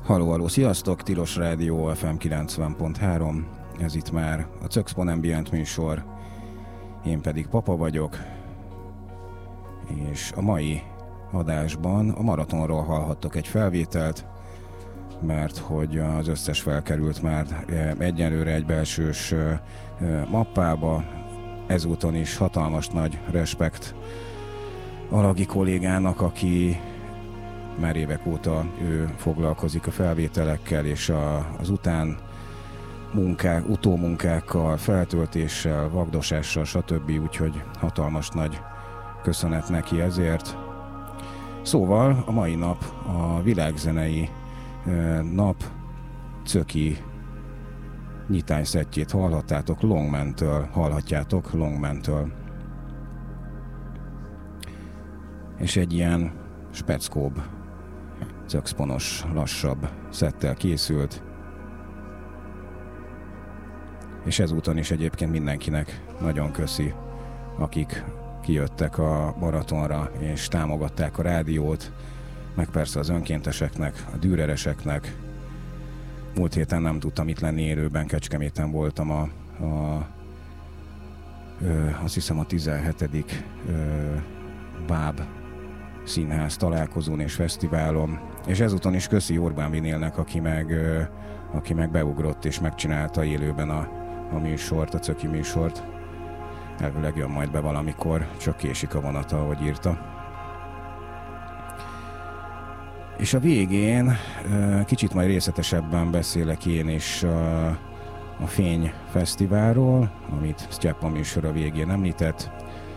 Halló, halló, sziasztok! Tilos Rádió FM 90.3. Ez itt már a Czöxpon Ambient műsor. Én pedig Papa vagyok. És a mai adásban a maratonról hallhattok egy felvételt, mert hogy az összes felkerült már egyenlőre egy belsős mappába. Ezúton is hatalmas nagy respekt Alagi kollégának, aki már évek óta ő foglalkozik a felvételekkel és az utómunkákkal, feltöltéssel, vagdosással, stb. Úgyhogy hatalmas nagy köszönet neki ezért. Szóval a mai nap a világzenei nap Czöki nyitányszettjét hallhatjátok Longman-től. És egy ilyen speckóbb, czöxponos, lassabb szettel készült. És ezúton is egyébként mindenkinek nagyon köszi, akik kijöttek a maratonra és támogatták a rádiót, meg persze az önkénteseknek, a dűrereseknek. Múlt héten nem tudtam itt lenni élőben, Kecskeméten voltam azt hiszem a 17. Báb színház találkozón és fesztiválon, és ezúton is köszi Orbán Vinélnek, aki meg beugrott és megcsinálta élőben a műsort, a Czöki műsort. Elvileg jön majd be valamikor, csak késik a vonata, ahogy írta. És a végén kicsit majd részletesebben beszélek én is a Fény Fesztiválról, amit Sztyepa műsor a végén említett,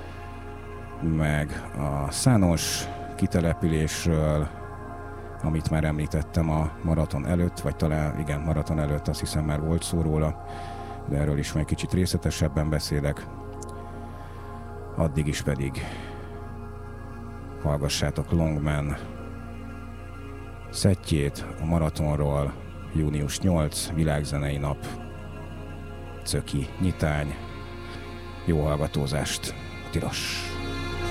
meg a Szános kitelepülésről, amit már említettem a maraton előtt, vagy talán igen, maraton előtt, azt hiszem már volt szó róla, de erről is majd kicsit részletesebben beszélek. Addig is pedig hallgassátok Longman szettjét a maratonról, június 8, világzenei nap, Czöki nyitány. Jó hallgatózást, tilos!